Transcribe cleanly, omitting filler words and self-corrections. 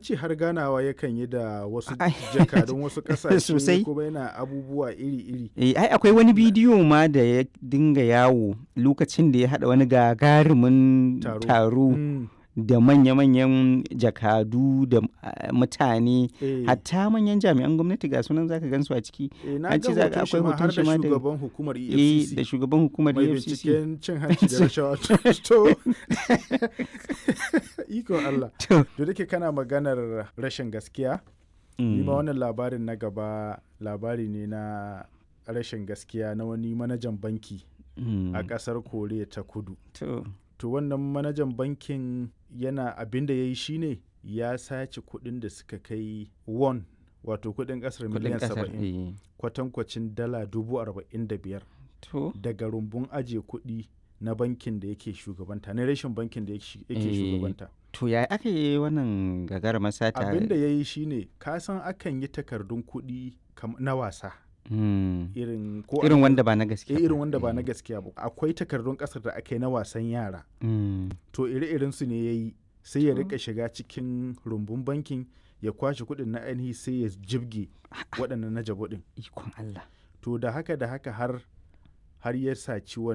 ce har ganawa yakan yi da wasu Ai. jakadun wasu ƙasashe Sosai. kuma yana abubuwa iri-iri. Ai akwai wani bidiyo ma da ya dinga yawo lokacin da ya haɗa wani gagarumin taro Mm. da manya-manyan jakadu da mutane, Eh. hatta manyan jami'an gwamnati ga sunan zaka gansu a ciki. Na An ga ce za ka hoton shi akwai ma hoton har shi da ma da shugaban hukumar da EFCC shugaban hukumar mai EFCC. binciken cin hanci da rashawa. To, ikon Allah. To. To da ke kana maganar rashin gaskiya, ni ma wannan labarin na gaba labari ne na rashin gaskiya na wani manajan banki a ƙasar Koriya ta Kudu. To wannan manajan bankin yana abin da ya yi shi ne ya sace kuɗin da suka kai won, wato kuɗin ƙasar miliyan 70, kwatankwacin dala 45,000 daga rumbun ajiye kuɗi na bankin da yake shugabanta, na rashin bankin da yake shugabanta. To ya aka yi wannan gagarumar sata? Abin da ya yi shi ne, ka san akan yi takardun kuɗi na wasa. Irin wanda ba na gaskiya ba. Irin wanda ba na gaskiya ba. Akwai takardun ƙasar da aka yi na wasan yara. To ire-iren su ne ya yi, sai ya rika shiga cikin rumbun bankin ya kwashe kuɗin na ainihi sai ya jibge waɗannan na jabo ɗin. Ikon Allah. To da haka har ya saci